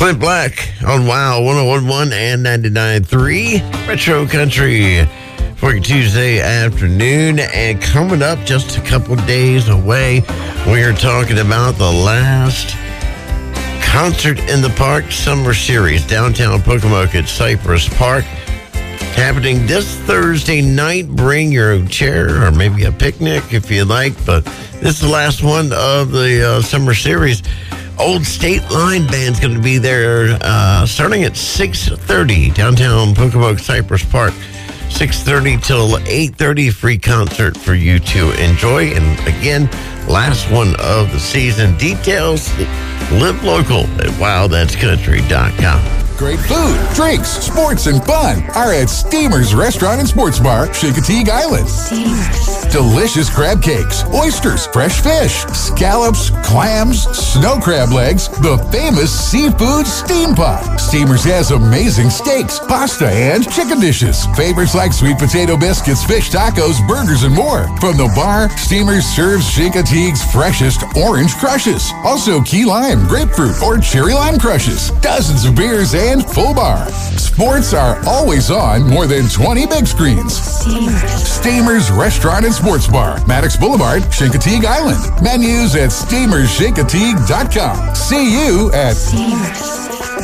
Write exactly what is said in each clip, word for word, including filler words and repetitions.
Clint Black on Wow one oh one point one and ninety-nine point three Retro Country for your Tuesday afternoon. And coming up just a couple days away, we are talking about the last Concert in the Park Summer Series, downtown Pocomoke at Cypress Park. Happening this Thursday night. Bring your own chair or maybe a picnic if you like, but this is the last one of the uh, summer series. Old State Line Band's going to be there uh, starting at six thirty, downtown Pocomoke, Cypress Park. six thirty till eight thirty, free concert for you to enjoy. And again, last one of the season. Details, live local at wow that's country dot com. Great food, drinks, sports, and fun are at Steamer's Restaurant and Sports Bar, Chincoteague Island. Steamer's. Delicious crab cakes, oysters, fresh fish, scallops, clams, snow crab legs, the famous seafood steam pot. Steamer's has amazing steaks, pasta, and chicken dishes. Favorites like sweet potato biscuits, fish tacos, burgers, and more. From the bar, Steamer's serves Chincoteague's freshest orange crushes. Also key lime, grapefruit, or cherry lime crushes. Dozens of beers and And full bar. Sports are always on more than twenty big screens. Steamers. Steamers Restaurant and Sports Bar, Maddox Boulevard, Chincoteague Island. Menus at steamers chincoteague dot com. See you at Steamers.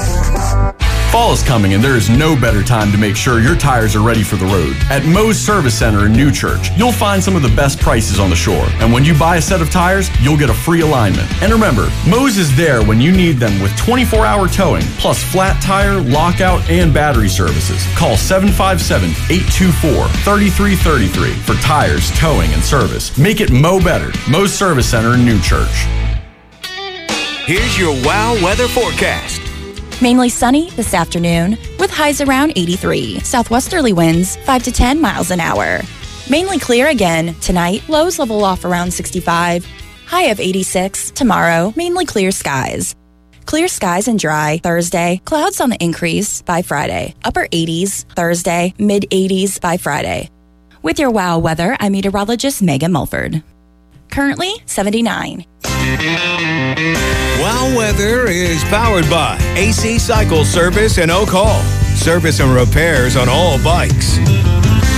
Fall is coming and there is no better time to make sure your tires are ready for the road. At Moe's Service Center in New Church, you'll find some of the best prices on the shore. And when you buy a set of tires, you'll get a free alignment. And remember, Moe's is there when you need them with twenty-four hour towing, plus flat tire, lockout, and battery services. Call seven five seven, eight two four, three three three three for tires, towing, and service. Make it Moe better. Moe's Service Center in New Church. Here's your Wow weather forecast. Mainly sunny this afternoon with highs around eighty-three. Southwesterly winds five to ten miles an hour. Mainly clear again tonight. Lows level off around sixty-five. High of eighty-six. Tomorrow, mainly clear skies. Clear skies and dry Thursday. Clouds on the increase by Friday. Upper eighties Thursday. Mid eighties by Friday. With your Wow weather, I'm meteorologist Megan Mulford. Currently seventy-nine. Wow weather is powered by A C Cycle Service and Oak Hall. Service and repairs on all bikes.